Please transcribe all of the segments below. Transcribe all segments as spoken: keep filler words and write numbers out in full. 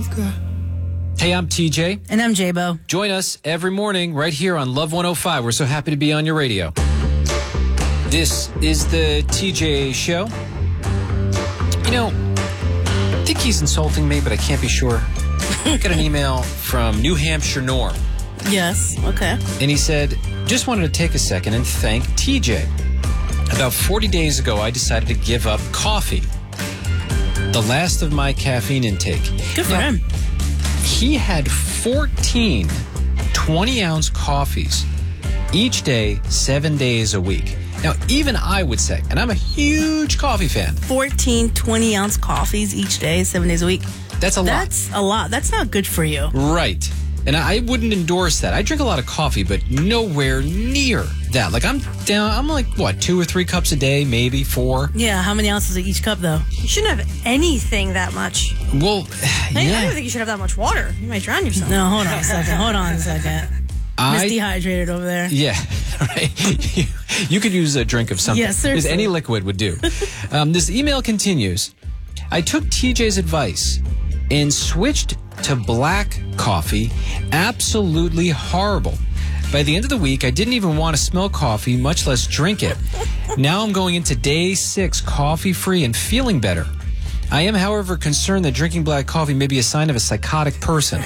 girl. Hey, I'm T J. And I'm J-Bo. Join us every morning right here on Love one oh five. We're so happy to be on your radio. This is the T J Show. You know, I think he's insulting me, but I can't be sure. I got an email from New Hampshire Norm. Yes, okay. And he said, just wanted to take a second and thank T J. About forty days ago, I decided to give up coffee. The last of my caffeine intake. Good for now, him. He had fourteen twenty-ounce coffees each day, seven days a week. Now, even I would say, and I'm a huge coffee fan. fourteen twenty-ounce coffees each day, seven days a week. That's a lot. That's a lot. That's not good for you. Right. And I wouldn't endorse that. I drink a lot of coffee, but nowhere near that. Like, I'm down, I'm like, what, two or three cups a day, maybe four? Yeah, how many ounces of each cup, though? You shouldn't have anything that much. Well, I, yeah. I don't think you should have that much water. You might drown yourself. No, hold on a second. Hold on a second. I, Miss Dehydrated over there. Yeah, right. you, you could use a drink of something. Yes, seriously. Because any liquid would do. um, this email continues. I took T J's advice and switched to black coffee. Absolutely horrible. By the end of the week, I didn't even want to smell coffee, much less drink it. Now I'm going into day six coffee-free and feeling better. I am, however, concerned that drinking black coffee may be a sign of a psychotic person.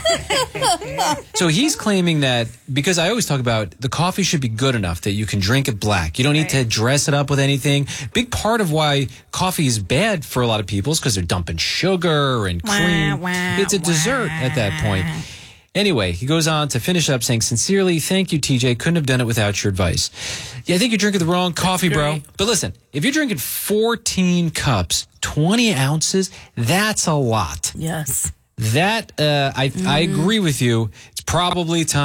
So he's claiming that, because I always talk about the coffee should be good enough that you can drink it black. You don't need Right. to dress it up with anything. Big part of why coffee is bad for a lot of people is because they're dumping sugar and cream. Wah, wah, It's a dessert at that point. Anyway, he goes on to finish up saying, sincerely, thank you, T J. Couldn't have done it without your advice. Yeah, I think you're drinking the wrong coffee, bro. great. But listen, if you're drinking fourteen cups, twenty ounces, that's a lot. Yes. That, uh, I, I agree with you. It's probably time.